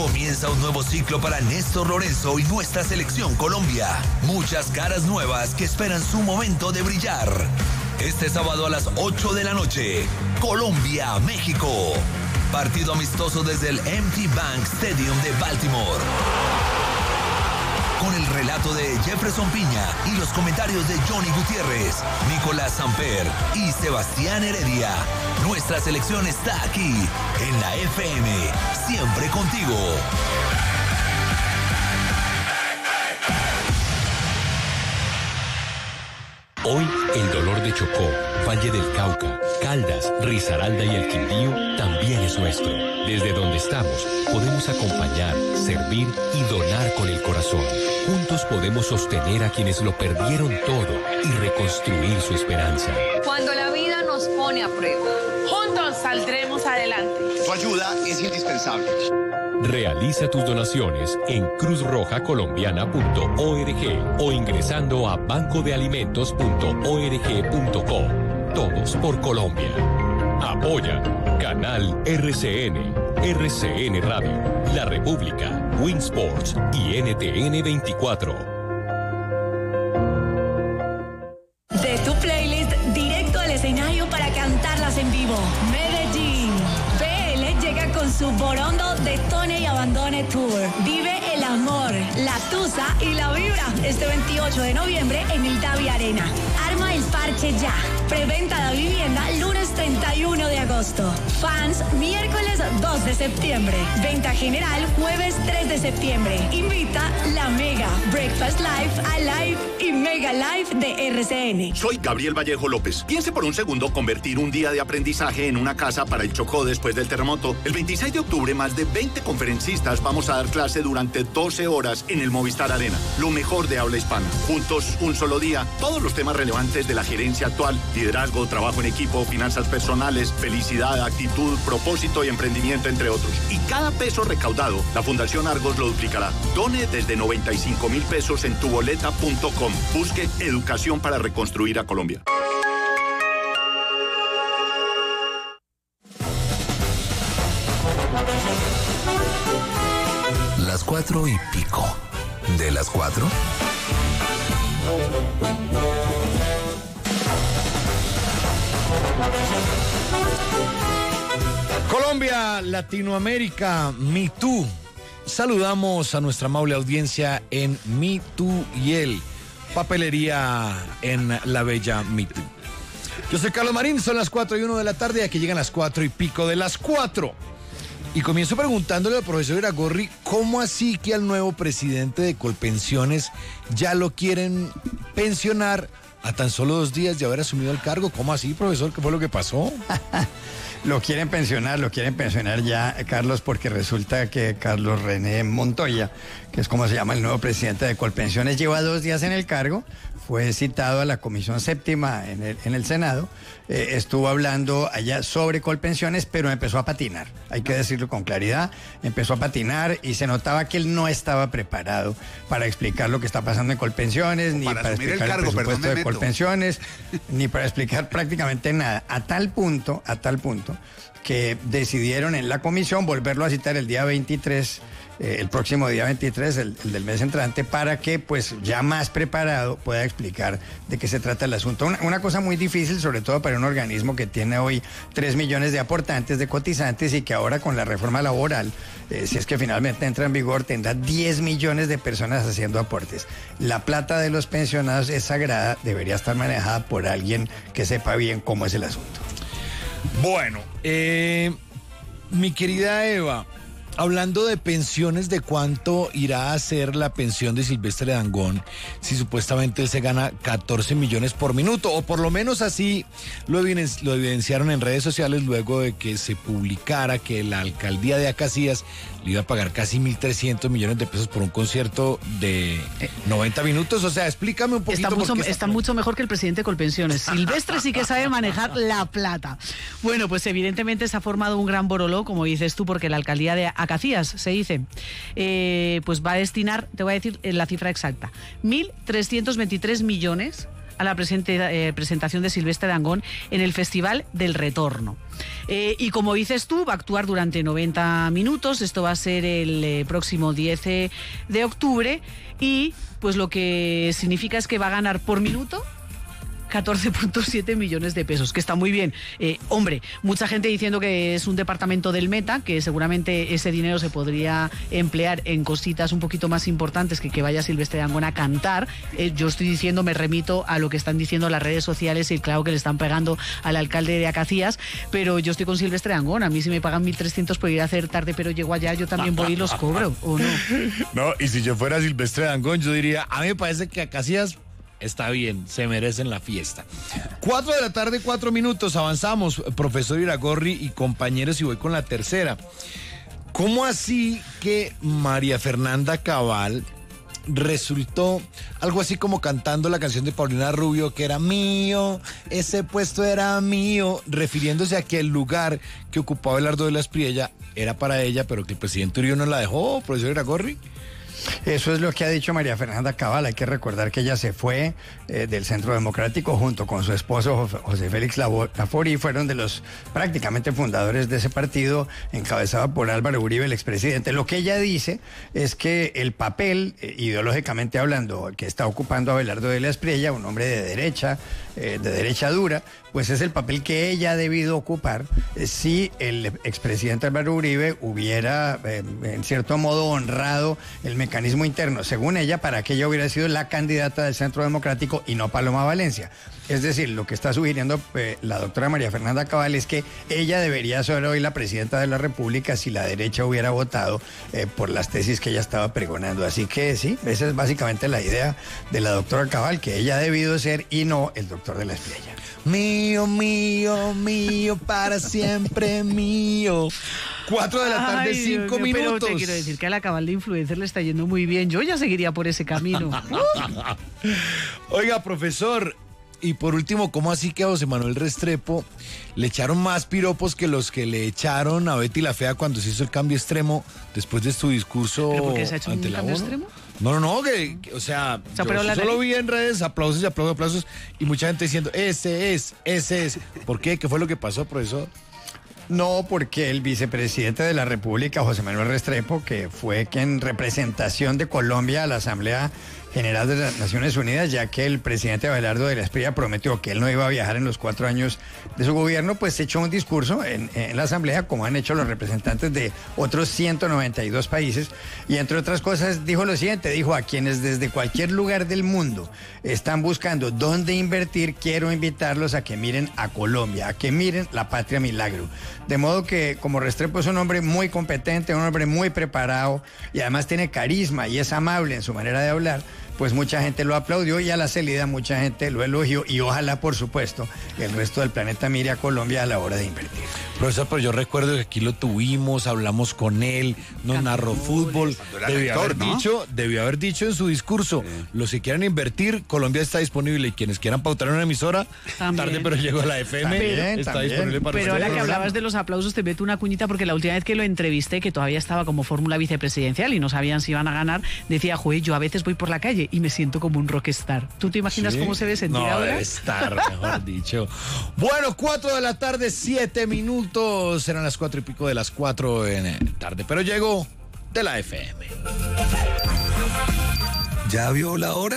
Comienza un nuevo ciclo para Néstor Lorenzo y nuestra selección Colombia. Muchas caras nuevas que esperan su momento de brillar. Este sábado a las 8 de la noche, Colombia-México. Partido amistoso desde el M&T Bank Stadium de Baltimore. Con el relato de Jefferson Piña y los comentarios de Johnny Gutiérrez, Nicolás Samper y Sebastián Heredia. Nuestra selección está aquí, en la FM, siempre contigo. Hoy, el dolor de Chocó, Valle del Cauca, Caldas, Risaralda y el Quindío también es nuestro. Desde donde estamos, podemos acompañar, servir y donar con el corazón. Juntos podemos sostener a quienes lo perdieron todo y reconstruir su esperanza. Cuando la vida nos pone a prueba, juntos saldremos adelante. Tu ayuda es indispensable. Realiza tus donaciones en cruzrojacolombiana.org o ingresando a bancodealimentos.org.co. Todos por Colombia. Apoya Canal RCN, RCN Radio, La República, Winsports y NTN 24. De tu playlist directo al escenario para cantarlas en vivo. Medellín. PL llega con su Borondo Detone y Abandone Tour. Vive el amor, la tusa y la vibra este 28 de noviembre en el Davi Arena. Arma el parche ya. Preventa de vivienda lunes 31 de agosto. Fans miércoles 2 de septiembre. Venta general jueves 3 de septiembre. Invita la Mega, Breakfast Live, Alive y Mega Live de RCN. Soy Gabriel Vallejo López. Piense por un segundo convertir un día de aprendizaje en una casa para el Chocó después del terremoto. El 26 de octubre, más de 20 conferencistas vamos a dar clase durante 12 horas en el Movistar Arena. Lo mejor de habla hispana. Juntos, un solo día. Todos los temas relevantes de la gerencia actual. Liderazgo, trabajo en equipo, finanzas personales, felicidad, actitud, propósito y emprendimiento, entre otros. Y cada peso recaudado, la Fundación Argos lo duplicará. Done desde 95,000 pesos en tuboleta.com. Busque educación para reconstruir a Colombia. Las 4:00. ¿De las 4? Colombia, Latinoamérica, Me Too. Saludamos a nuestra amable audiencia en Me Too y él, papelería en la bella Me Too. Yo soy Carlos Marín, son las 4:01 de la tarde, aquí llegan las 4:00 de las 4. Y comienzo preguntándole al profesor Iragorri, ¿cómo así que al nuevo presidente de Colpensiones ya lo quieren pensionar a tan solo 2 días de haber asumido el cargo? ¿Cómo así, profesor? ¿Qué fue lo que pasó? Lo quieren pensionar ya, Carlos, porque resulta que Carlos René Montoya, que es como se llama el nuevo presidente de Colpensiones, lleva 2 días en el cargo, fue citado a la Comisión Séptima en el Senado, estuvo hablando allá sobre Colpensiones, pero empezó a patinar, hay que decirlo con claridad, empezó a patinar y se notaba que él no estaba preparado para explicar lo que está pasando en Colpensiones, ni para explicar el presupuesto de Colpensiones, ni para explicar prácticamente nada, a tal punto que decidieron en la comisión volverlo a citar el día 23, el próximo día 23, el del mes entrante, para que pues ya más preparado pueda explicar de qué se trata el asunto. Una cosa muy difícil, sobre todo para un organismo que tiene hoy 3 millones de aportantes, de cotizantes, y que ahora con la reforma laboral, si es que finalmente entra en vigor, tendrá 10 millones de personas haciendo aportes. La plata de los pensionados es sagrada, debería estar manejada por alguien que sepa bien cómo es el asunto. Bueno, mi querida Eva, hablando de pensiones, ¿de cuánto irá a ser la pensión de Silvestre Dangond si supuestamente él se gana 14 millones por minuto? O por lo menos así lo evidenciaron en redes sociales luego de que se publicara que la alcaldía de Acacías le iba a pagar casi 1.300 millones de pesos por un concierto de 90 minutos. O sea, explícame un poquito. Está mucho mejor que el presidente de Colpensiones. Silvestre sí que sabe manejar la plata. Bueno, pues evidentemente se ha formado un gran boroló, como dices tú, porque la alcaldía de Acacías, se dice, pues va a destinar, te voy a decir la cifra exacta, 1.323 millones a la presentación de Silvestre Dangond en el Festival del Retorno. Y como dices tú, va a actuar durante 90 minutos. Esto va a ser el próximo 10 de octubre. Y pues lo que significa es que va a ganar por minuto 14.7 millones de pesos, que está muy bien. Hombre, mucha gente diciendo que es un departamento del Meta, que seguramente ese dinero se podría emplear en cositas un poquito más importantes que vaya Silvestre Dangond a cantar. Yo estoy diciendo, me remito a lo que están diciendo las redes sociales y claro que le están pegando al alcalde de Acacías, pero yo estoy con Silvestre Dangond. A mí si me pagan 1.300 por ir a hacer tarde, pero llego allá, yo también voy y los cobro, ¿o no? No, y si yo fuera Silvestre Dangond, yo diría, a mí me parece que Acacías está bien, se merecen la fiesta. 4 de la tarde, 4 minutos, avanzamos, profesor Iragorri y compañeros, y voy con la tercera. ¿Cómo así que María Fernanda Cabal resultó algo así como cantando la canción de Paulina Rubio, que era mío, ese puesto era mío, refiriéndose a que el lugar que ocupaba Abelardo de la Espriella era para ella, pero que el presidente Uribe no la dejó, profesor Iragorri? Eso es lo que ha dicho María Fernanda Cabal. Hay que recordar que ella se fue del Centro Democrático junto con su esposo José Félix Laforí, y fueron de los prácticamente fundadores de ese partido encabezado por Álvaro Uribe, el expresidente. Lo que ella dice es que el papel, ideológicamente hablando, que está ocupando Abelardo de la Espriella, un hombre de derecha dura, pues es el papel que ella ha debido ocupar si el expresidente Álvaro Uribe hubiera, en cierto modo, honrado el mecanismo interno, según ella, para que ella hubiera sido la candidata del Centro Democrático y no Paloma Valencia. Es decir, lo que está sugiriendo la doctora María Fernanda Cabal es que ella debería ser hoy la presidenta de la República si la derecha hubiera votado por las tesis que ella estaba pregonando. Así que sí, esa es básicamente la idea de la doctora Cabal, que ella ha debido ser y no el doctor de la Espriella. Mío, mío, mío, para siempre mío. 4 de la tarde, Ay, 5 minutos. Pero te quiero decir que a la Cabal de influencer le está yendo muy bien. Yo ya seguiría por ese camino. Oiga, profesor, y por último, ¿cómo así que a José Manuel Restrepo le echaron más piropos que los que le echaron a Betty la Fea cuando se hizo el cambio extremo después de su discurso ¿Pero por qué se ha hecho ante un la cambio ONU? extremo? No, yo solo vi en redes aplausos y aplausos y mucha gente diciendo, ese es. ¿Por qué? ¿Qué fue lo que pasó, profesor? No, porque el vicepresidente de la República, José Manuel Restrepo, que fue quien representación de Colombia a la Asamblea General de las Naciones Unidas, ya que el presidente Abelardo de la Espriella prometió que él no iba a viajar en los 4 años de su gobierno, pues echó un discurso en la Asamblea, como han hecho los representantes de otros 192 países, y entre otras cosas dijo lo siguiente, dijo: a quienes desde cualquier lugar del mundo están buscando dónde invertir, quiero invitarlos a que miren a Colombia, a que miren la patria milagro. De modo que, como Restrepo es un hombre muy competente, un hombre muy preparado, y además tiene carisma y es amable en su manera de hablar, pues mucha gente lo aplaudió y a la salida mucha gente lo elogió, y ojalá, por supuesto, el resto del planeta mire a Colombia a la hora de invertir. Profesor, pero yo recuerdo que aquí lo tuvimos, hablamos con él, nos narró fútbol. Debió haber dicho en su discurso, los que quieran invertir, Colombia está disponible, y quienes quieran pautar en una emisora, También. tarde pero llegó a la FM, está disponible para Pero ustedes. ahora que hablabas de los aplausos, te meto una cuñita, porque la última vez que lo entrevisté, que todavía estaba como fórmula vicepresidencial y no sabían si iban a ganar, decía, joder, yo a veces voy por la calle y me siento como un rockstar. ¿Tú te imaginas cómo se debe sentir ahora? Debe estar, mejor dicho. Bueno, 4 de la tarde, 7 minutos. Serán las 4 y pico de las 4 en tarde, pero llegó de la FM. ¿Ya vio la hora?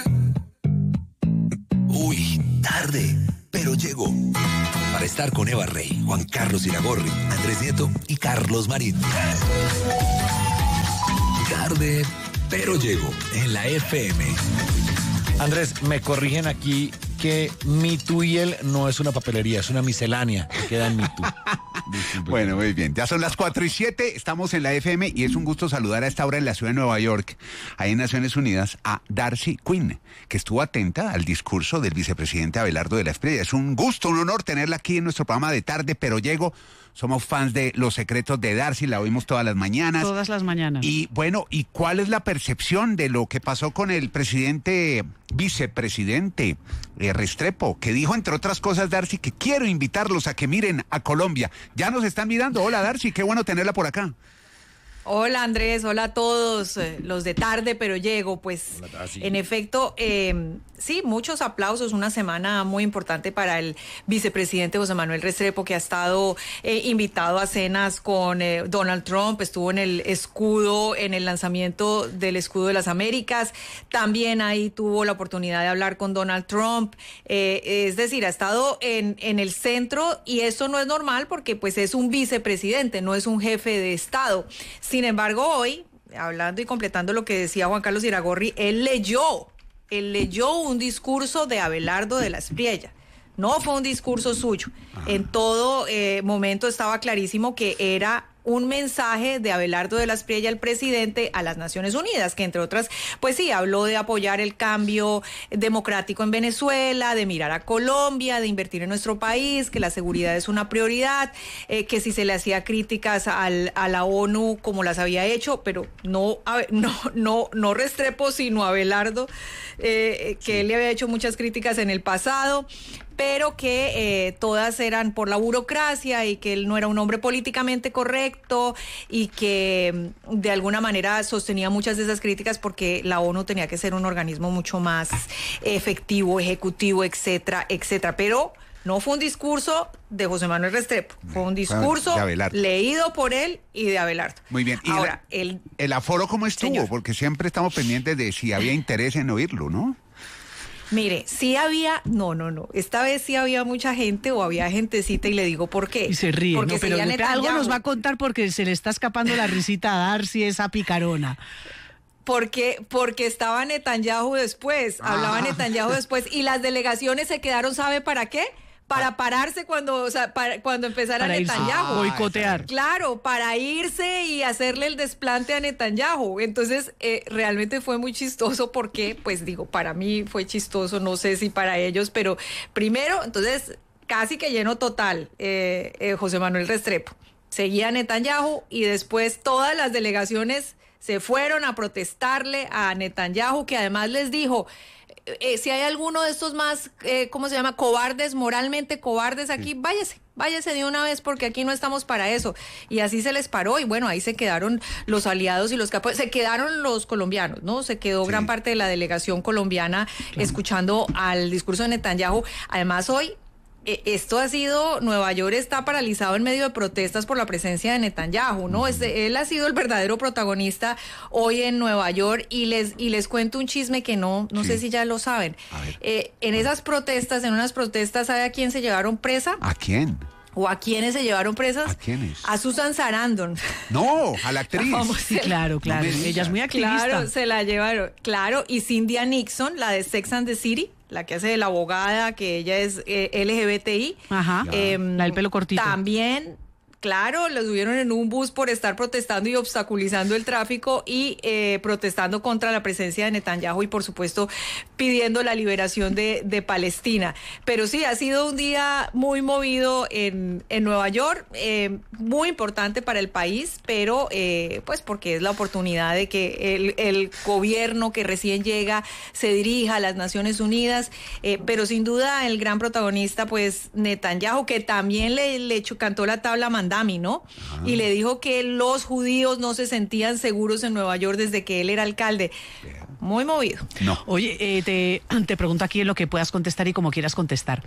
Uy, tarde, pero llegó. Para estar con Eva Rey, Juan Carlos Iragorri, Andrés Nieto y Carlos Marín. Tarde, pero llegó en la FM. Andrés, me corrigen aquí que Mi Tú y Él no es una papelería, es una miscelánea que queda en Mi Tú. Bueno, muy bien. Ya son las 4:07, estamos en la FM y es un gusto saludar a esta hora en la ciudad de Nueva York, ahí en Naciones Unidas, a Darcy Quinn, que estuvo atenta al discurso del vicepresidente Abelardo de la Espriella. Es un gusto, un honor tenerla aquí en nuestro programa de Tarde, pero llego. Somos fans de Los Secretos de Darcy, la oímos todas las mañanas. Todas las mañanas. Y bueno, ¿y cuál es la percepción de lo que pasó con el vicepresidente Restrepo, que dijo, entre otras cosas, Darcy, que quiero invitarlos a que miren a Colombia? Ya nos están mirando. Hola, Darcy, qué bueno tenerla por acá. Hola, Andrés, hola a todos los de Tarde, pero llego. Pues, en efecto, sí, muchos aplausos, una semana muy importante para el vicepresidente José Manuel Restrepo, que ha estado invitado a cenas con Donald Trump, estuvo en el escudo, en el lanzamiento del escudo de las Américas, también ahí tuvo la oportunidad de hablar con Donald Trump, es decir, ha estado en el centro, y eso no es normal porque pues es un vicepresidente, no es un jefe de Estado. Sin embargo, hoy, hablando y completando lo que decía Juan Carlos Iragorri, él leyó un discurso de Abelardo de la Espriella. No fue un discurso suyo. En todo momento estaba clarísimo que era un mensaje de Abelardo de la Espriella, el presidente, a las Naciones Unidas, que entre otras, pues sí, habló de apoyar el cambio democrático en Venezuela, de mirar a Colombia, de invertir en nuestro país, que la seguridad es una prioridad, que si se le hacía críticas a la ONU como las había hecho, pero no Restrepo, sino Abelardo, que él le había hecho muchas críticas en el pasado, pero que todas eran por la burocracia y que él no era un hombre políticamente correcto y que de alguna manera sostenía muchas de esas críticas porque la ONU tenía que ser un organismo mucho más efectivo, ejecutivo, etcétera, etcétera. Pero no fue un discurso de José Manuel Restrepo, fue un discurso leído por él y de Abelardo. Muy bien. Y ahora, el aforo, ¿cómo estuvo? Señor. Porque siempre estamos pendientes de si había interés en oírlo, ¿no? Mire, sí había, no, esta vez sí había mucha gente o había gentecita, y le digo por qué. Y se ríe, porque ¿no? Pero algo nos va a contar porque se le está escapando la risita a Darcy, esa picarona. Porque estaba Netanyahu después, hablaba Netanyahu después, y las delegaciones se quedaron, ¿sabe para qué? Para pararse cuando empezara Netanyahu. Boicotear. Claro, para irse y hacerle el desplante a Netanyahu. Entonces, realmente fue muy chistoso porque, pues digo, para mí fue chistoso, no sé si para ellos, pero primero, entonces, casi que lleno total, José Manuel Restrepo. Seguía Netanyahu y después todas las delegaciones se fueron a protestarle a Netanyahu, que además les dijo... si hay alguno de estos más, ¿cómo se llama? Cobardes, moralmente cobardes aquí, váyase de una vez porque aquí no estamos para eso. Y así se les paró y bueno, ahí se quedaron los aliados y se quedaron los colombianos, ¿no? Se quedó gran parte de la delegación colombiana escuchando al discurso de Netanyahu. Además, hoy... esto ha sido, Nueva York está paralizado en medio de protestas por la presencia de Netanyahu, ¿no? Él ha sido el verdadero protagonista hoy en Nueva York y les cuento un chisme que no sé si ya lo saben. En esas protestas, en unas protestas, ¿sabe a quién se llevaron presa? ¿A quién? ¿O a quiénes se llevaron presas? ¿A quiénes? A Susan Sarandon. No, a la actriz. Sí, claro. No, ella es muy activista. Claro, se la llevaron. Claro, y Cynthia Nixon, la de Sex and the City, la que hace de la abogada, que ella es LGBTI. Ajá, la del pelo cortito. También... Claro, lo subieron en un bus por estar protestando y obstaculizando el tráfico y protestando contra la presencia de Netanyahu y, por supuesto, pidiendo la liberación de Palestina. Pero sí, ha sido un día muy movido en Nueva York, muy importante para el país, pero pues porque es la oportunidad de que el gobierno que recién llega se dirija a las Naciones Unidas, pero sin duda el gran protagonista, pues Netanyahu, que también le cantó la tabla Mandami, ¿no? Y le dijo que los judíos no se sentían seguros en Nueva York desde que él era alcalde. Muy movido. No. Oye, te pregunto aquí en lo que puedas contestar y como quieras contestar.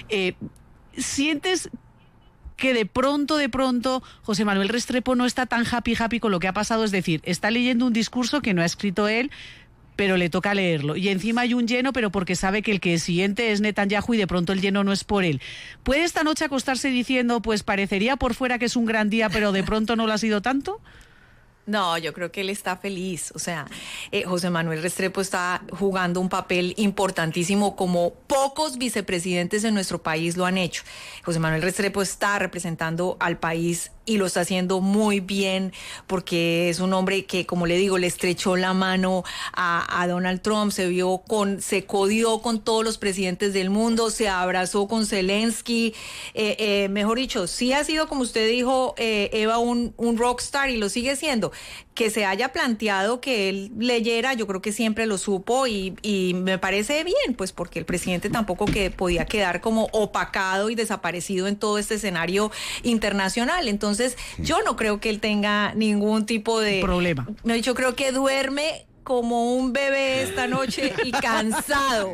¿Sientes que de pronto José Manuel Restrepo no está tan happy con lo que ha pasado? Es decir, está leyendo un discurso que no ha escrito él, pero le toca leerlo. Y encima hay un lleno, pero porque sabe que el que siguiente es Netanyahu y de pronto el lleno no es por él. ¿Puede esta noche acostarse diciendo, pues parecería por fuera que es un gran día, pero de pronto no lo ha sido tanto? No, yo creo que él está feliz. O sea, José Manuel Restrepo está jugando un papel importantísimo como pocos vicepresidentes en nuestro país lo han hecho. José Manuel Restrepo está representando al país y lo está haciendo muy bien porque es un hombre que, como le digo, le estrechó la mano a Donald Trump, se codió con todos los presidentes del mundo, se abrazó con Zelensky, mejor dicho, sí ha sido, como usted dijo, Eva, un rockstar y lo sigue siendo. Que se haya planteado que él leyera, yo creo que siempre lo supo y me parece bien, pues porque el presidente tampoco podía quedar como opacado y desaparecido en todo este escenario internacional. Entonces, yo no creo que él tenga ningún tipo de problema. Yo creo que duerme como un bebé esta noche y cansado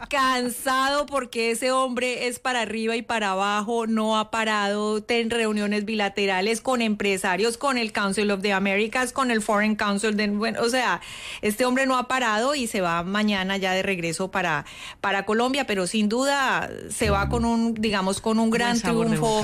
porque ese hombre es para arriba y para abajo, no ha parado en reuniones bilaterales con empresarios, con el Council of the Americas, con el Foreign Council, bueno, o sea, este hombre no ha parado y se va mañana ya de regreso para Colombia, pero sin duda se va con un gran triunfo.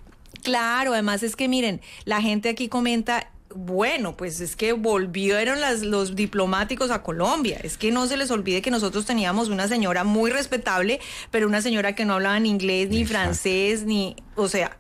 Claro, además es que miren, la gente aquí comenta, bueno, pues es que volvieron los diplomáticos a Colombia. Es que no se les olvide que nosotros teníamos una señora muy respetable, pero una señora que no hablaba ni inglés, ni francés, o sea,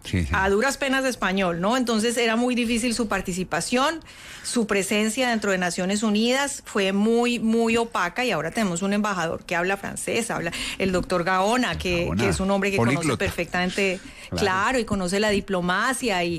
a duras penas de español, ¿no? Entonces era muy difícil su participación, su presencia dentro de Naciones Unidas fue muy, muy opaca y ahora tenemos un embajador que habla francés, habla el doctor Gaona, que es un hombre que conoce perfectamente, claro, y conoce la diplomacia y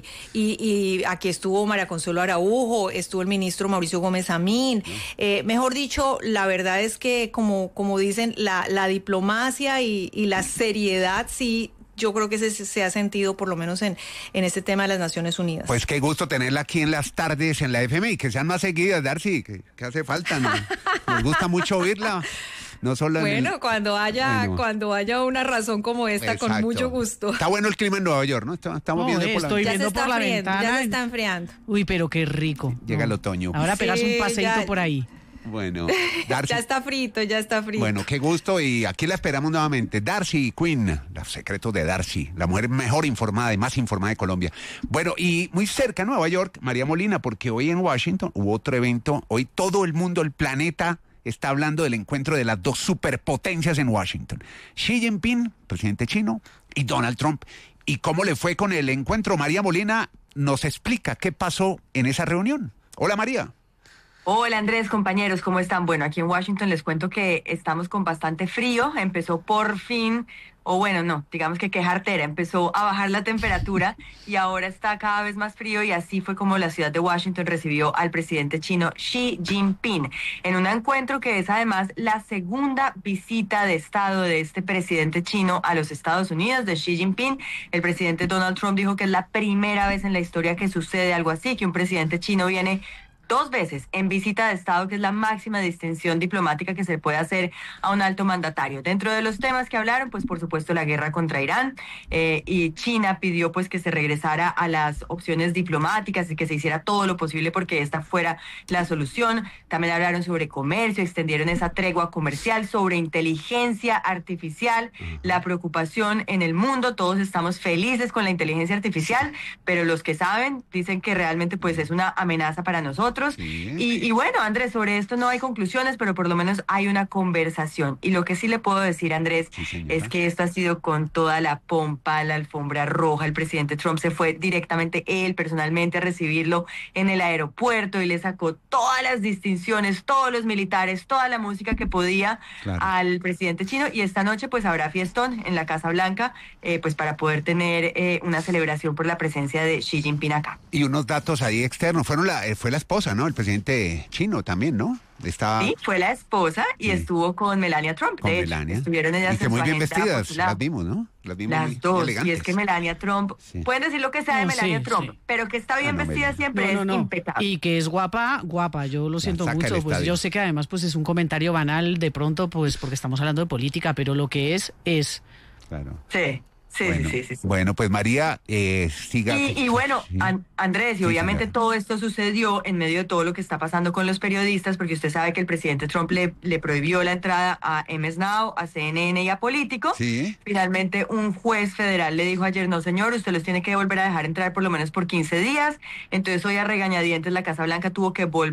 aquí estuvo María Consuelo Araujo, estuvo el ministro Mauricio Gómez Amín, mejor dicho, la verdad es que como dicen, la diplomacia y la seriedad sí. Yo creo que se ha sentido por lo menos en este tema de las Naciones Unidas. Pues qué gusto tenerla aquí en las tardes en la FM y que sean más seguidas, Darcy, que hace falta, ¿no? Nos gusta mucho oírla. No solo cuando haya una razón como esta, exacto, con mucho gusto. Está bueno el clima en Nueva York, ¿no? Estamos viendo por la ventana. Viendo por la ventana. Ya se está enfriando. Uy, pero qué rico. Llega el otoño. Ahora pegas un paseíto por ahí. Bueno, Darcy. Ya está frito. Bueno, qué gusto y aquí la esperamos nuevamente. Darcy Quinn, los secretos de Darcy, la mujer mejor informada y más informada de Colombia. Bueno, y muy cerca de Nueva York, María Molina, porque hoy en Washington hubo otro evento. Hoy todo el mundo, el planeta, está hablando del encuentro de las dos superpotencias en Washington. Xi Jinping, presidente chino, y Donald Trump. ¿Y cómo le fue con el encuentro? María Molina nos explica qué pasó en esa reunión. Hola, María. Hola Andrés, compañeros, ¿cómo están? Bueno, aquí en Washington les cuento que estamos con bastante frío, empezó por fin, digamos que jartera, empezó a bajar la temperatura y ahora está cada vez más frío y así fue como la ciudad de Washington recibió al presidente chino Xi Jinping en un encuentro que es además la segunda visita de Estado de este presidente chino a los Estados Unidos, de Xi Jinping. El presidente Donald Trump dijo que es la primera vez en la historia que sucede algo así, que un presidente chino viene 2 veces en visita de Estado, que es la máxima distinción diplomática que se puede hacer a un alto mandatario. Dentro de los temas que hablaron, pues por supuesto la guerra contra Irán, y China pidió pues que se regresara a las opciones diplomáticas y que se hiciera todo lo posible porque esta fuera la solución. También hablaron sobre comercio, extendieron esa tregua comercial, sobre inteligencia artificial, la preocupación en el mundo. Todos estamos felices con la inteligencia artificial, pero los que saben dicen que realmente pues es una amenaza para nosotros. Sí. Y bueno, Andrés, sobre esto no hay conclusiones, pero por lo menos hay una conversación. Y lo que sí le puedo decir, Andrés, es que esto ha sido con toda la pompa, la alfombra roja. El presidente Trump se fue directamente él personalmente a recibirlo en el aeropuerto y le sacó todas las distinciones, todos los militares, toda la música que podía al presidente chino. Y esta noche pues habrá fiestón en la Casa Blanca, pues para poder tener una celebración por la presencia de Xi Jinping acá. Y unos datos ahí externos, fue la esposa, ¿no? El presidente chino también, ¿no? Sí, fue la esposa y estuvo con Melania Trump. Con Melania. Estuvieron ellas y que muy bien vestidas, las vimos, ¿no? Las dos, elegantes. Y es que Melania Trump, pueden decir lo que sea de Melania Trump, pero que está bien vestida siempre es impecable. Y que es guapa, yo lo siento mucho, pues yo sé que además pues es un comentario banal de pronto, pues porque estamos hablando de política, pero lo que es. Claro. Sí. Sí. Bueno, pues María, siga. Y bueno, Andrés, y obviamente todo esto sucedió en medio de todo lo que está pasando con los periodistas, porque usted sabe que el presidente Trump le prohibió la entrada a MS Now, a CNN y a Político. Sí. Finalmente, un juez federal le dijo ayer, no señor, usted los tiene que volver a dejar entrar por lo menos por 15 días. Entonces hoy a regañadientes la Casa Blanca tuvo que volver